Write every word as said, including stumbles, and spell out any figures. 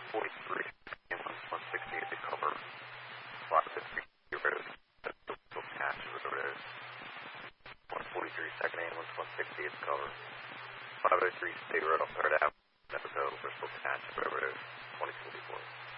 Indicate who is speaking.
Speaker 1: forty-three, ambulance one sixty-eight to cover. five oh three Road, Bristol Patch Road. one forty-three, second ambulance one sixty-eight to cover. five oh three State Road on third Avenue, Mexico, Bristol Patch Road, twenty forty-four.